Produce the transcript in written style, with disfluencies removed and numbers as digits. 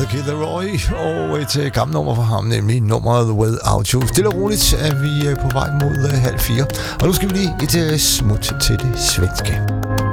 The Kid Laroi, og et gammelt nummer for ham, nemlig nummeret Without You. Stille og roligt er vi på vej mod 3:30, og nu skal vi lige et smut til det svenske.